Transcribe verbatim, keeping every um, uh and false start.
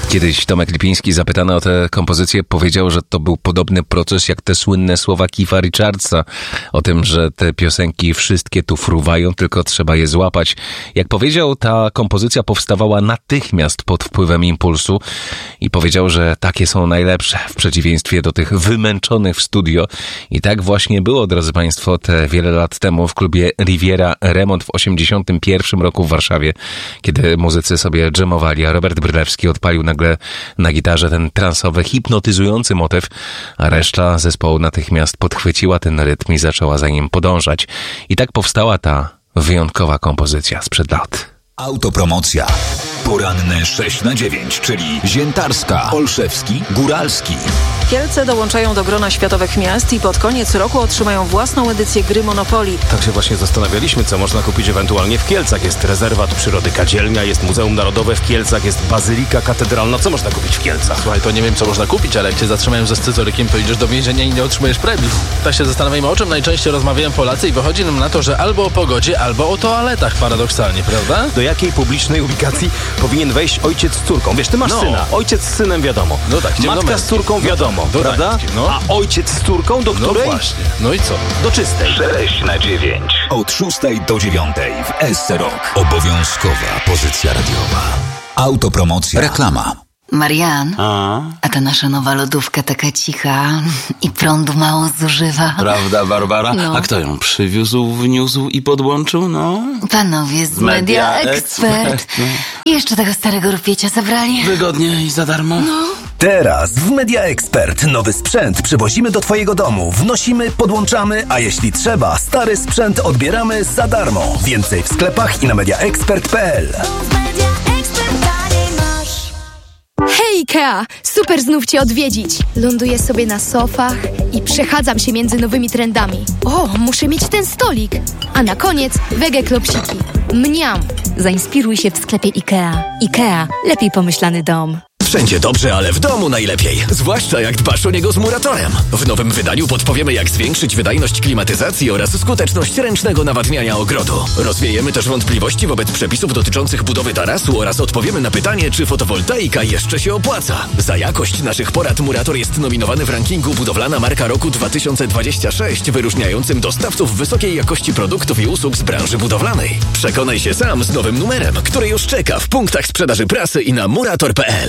Kiedyś Tomek Lipiński, zapytany o tę kompozycję, powiedział, że to był podobny proces jak te słynne słowa Keitha Richardsa o tym, że te piosenki wszystkie tu fruwają, tylko trzeba je złapać. Jak powiedział, ta kompozycja powstawała natychmiast pod wpływem impulsu i powiedział, że takie są najlepsze w przeciwieństwie do tych wymęczonych w studio. I tak właśnie było, drodzy Państwo, te wiele lat temu w klubie Riviera Remont w osiemdziesiątym pierwszym roku w Warszawie, kiedy muzycy sobie dżemowali, a Robert Brylewski odpalił nagle na gitarze ten transowy, hipnotyzujący motyw, a reszta zespołu natychmiast podchwyciła ten rytm i zaczęła za nim podążać. I tak powstała ta wyjątkowa kompozycja sprzed lat. Autopromocja. Poranne sześć na dziewięć, czyli Ziętarska, Olszewski, Góralski. Kielce dołączają do grona światowych miast i pod koniec roku otrzymają własną edycję gry Monopoly. Tak się właśnie zastanawialiśmy, co można kupić ewentualnie w Kielcach. Jest rezerwat przyrody Kadzielnia, jest Muzeum Narodowe w Kielcach, jest Bazylika Katedralna. Co można kupić w Kielcach? Słuchaj, to nie wiem, co można kupić, ale jak cię zatrzymają ze scyzorykiem, to idziesz do więzienia i nie otrzymujesz premii. Tak się zastanawiamy, o czym najczęściej rozmawiają Polacy i wychodzi nam na to, że albo o pogodzie, albo o toaletach, paradoksalnie, prawda? Do jakiej publicznej ubikacji powinien wejść ojciec z córką? Wiesz, ty masz No. syna, ojciec z synem wiadomo, No tak, matka z córką wiadomo, do prawda? randki, no. A ojciec z córką, do No której? właśnie, no i co? Do czystej. sześć na dziewięć. Od szóstej do dziewiątej w S C Rock. Obowiązkowa pozycja radiowa. Autopromocja. Reklama. Marian, A? a ta nasza nowa lodówka taka cicha i prądu mało zużywa. Prawda, Barbara? No. A kto ją przywiózł, wniósł i podłączył, no? Panowie z Media Media Expert. Expert, no. I jeszcze tego starego rupiecia zabrali. Wygodnie i za darmo? No. Teraz w Media Expert nowy sprzęt przywozimy do Twojego domu, wnosimy, podłączamy, a jeśli trzeba, stary sprzęt odbieramy za darmo. Więcej w sklepach i na mediaexpert kropka p l. Hej Ikea! Super znów Cię odwiedzić. Ląduję sobie na sofach i przechadzam się między nowymi trendami. O, muszę mieć ten stolik. A na koniec wege klopsiki. Mniam! Zainspiruj się w sklepie Ikea. Ikea. Lepiej pomyślany dom. Wszędzie dobrze, ale w domu najlepiej. Zwłaszcza jak dbasz o niego z Muratorem. W nowym wydaniu podpowiemy, jak zwiększyć wydajność klimatyzacji oraz skuteczność ręcznego nawadniania ogrodu. Rozwiejemy też wątpliwości wobec przepisów dotyczących budowy tarasu oraz odpowiemy na pytanie, czy fotowoltaika jeszcze się opłaca. Za jakość naszych porad Murator jest nominowany w rankingu Budowlana Marka Roku dwa tysiące dwudziesty szósty, wyróżniającym dostawców wysokiej jakości produktów i usług z branży budowlanej. Przekonaj się sam z nowym numerem, który już czeka w punktach sprzedaży prasy i na murator kropka p l.